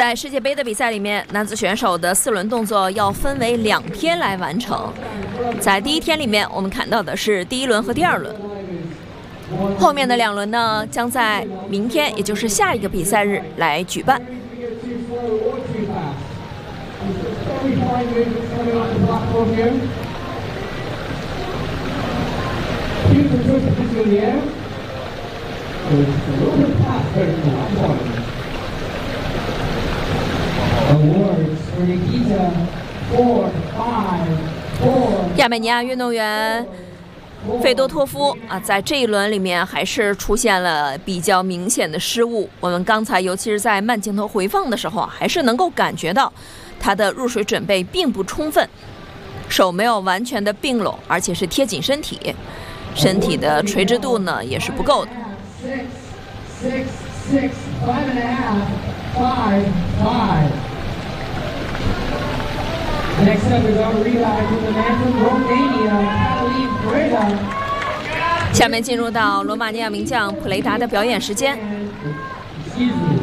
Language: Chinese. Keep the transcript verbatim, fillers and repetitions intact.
在世界杯的比赛里面，男子选手的四轮动作要分为两天来完成。在第一天里面，我们看到的是第一轮和第二轮，后面的两轮呢，将在明天，也就是下一个比赛日来举办。亚美尼亚运动员费多托夫啊，在这一轮里面还是出现了比较明显的失误。我们刚才尤其是在慢镜头回放的时候，还是能够感觉到他的入水准备并不充分，手没有完全的并拢，而且是贴紧身体，身体的垂直度呢也是不够的。下面进入到罗马尼亚名将普雷达的表演时间。